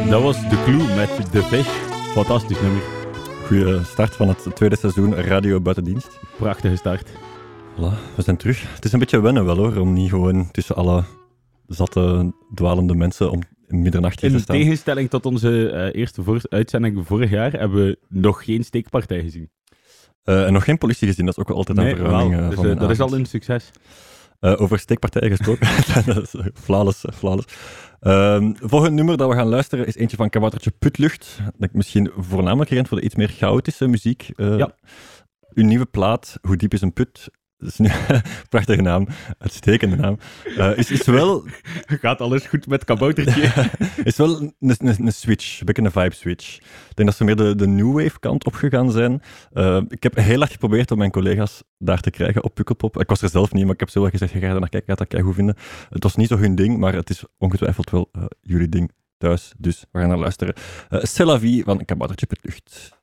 Dat was De Clue met De Fish. Fantastisch nummer. Goeie start van het tweede seizoen Radio Buitendienst. Prachtige start. Voilà, we zijn terug. Het is een beetje wennen wel hoor, om niet gewoon tussen alle zatte, dwalende mensen om middernacht hier te In staan. tegenstelling tot onze eerste uitzending vorig jaar hebben we nog geen steekpartij gezien. En nog geen politie gezien, dat is ook wel altijd een verruiming wel. van Dus, mijn dat is avond. al een succes. Over steekpartijen gesproken. Dat is flawless. Volgend nummer dat we gaan luisteren is eentje van Kaboutertje Putlucht. Dat ik misschien voornamelijk herkent voor de iets meer chaotische muziek. Ja. Uw nieuwe plaat, Hoe diep is een put? Dat is nu prachtige naam, uitstekende naam. Is wel... Gaat alles goed met Kaboutertje? is wel een switch, een beetje een vibe switch. Ik denk dat ze meer de new wave kant opgegaan zijn. Ik heb heel hard geprobeerd om mijn collega's daar te krijgen op Pukkelpop. Ik was er zelf niet, maar ik heb zo wel gezegd, ga er naar kijken, ik ga dat keigoed vinden. Het was niet zo hun ding, maar het is ongetwijfeld wel jullie ding thuis. Dus we gaan naar luisteren. C'est la vie van Kaboutertje Putlucht.